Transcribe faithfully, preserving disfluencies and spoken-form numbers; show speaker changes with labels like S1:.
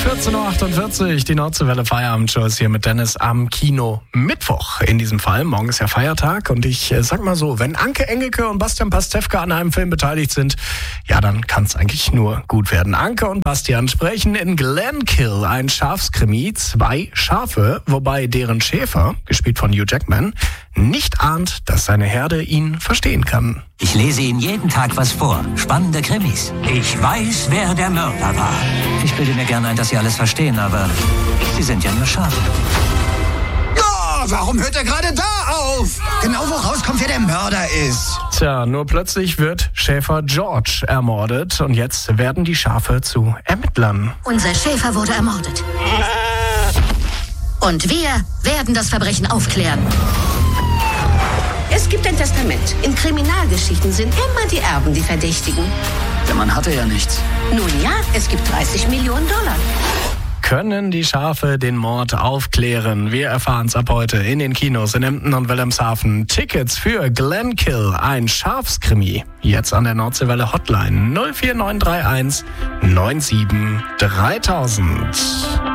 S1: vierzehn Uhr achtundvierzig, die Nordseewelle Feierabendshow ist hier mit Dennis am Kino Mittwoch. In diesem Fall, morgen ist ja Feiertag und ich äh, sag mal so, wenn Anke Engelke und Bastian Pastewka an einem Film beteiligt sind, ja, dann kann es eigentlich nur gut werden. Anke und Bastian sprechen in Glenkill, ein Schafskrimi, zwei Schafe, wobei deren Schäfer, gespielt von Hugh Jackman, nicht ahnt, dass seine Herde ihn verstehen kann.
S2: Ich lese Ihnen jeden Tag was vor. Spannende Krimis. Ich weiß, wer der Mörder war. Ich bilde mir gerne ein, dass Sie alles verstehen, aber Sie sind ja nur Schafe.
S3: Oh, warum hört er gerade da auf? Genau wo rauskommt, wer der Mörder ist.
S1: Tja, nur plötzlich wird Schäfer George ermordet und jetzt werden die Schafe zu Ermittlern.
S4: Unser Schäfer wurde ermordet. Und wir werden das Verbrechen aufklären.
S5: Es gibt ein Testament. In Kriminalgeschichten sind immer die Erben die Verdächtigen.
S2: Der Mann hatte ja nichts.
S5: Nun ja, es gibt dreißig Millionen Dollar.
S1: Können die Schafe den Mord aufklären? Wir erfahren es ab heute in den Kinos in Emden und Wilhelmshaven. Tickets für Glenkill, ein Schafskrimi. Jetzt an der Nordseewelle Hotline null vier neun drei eins neun sieben dreitausend.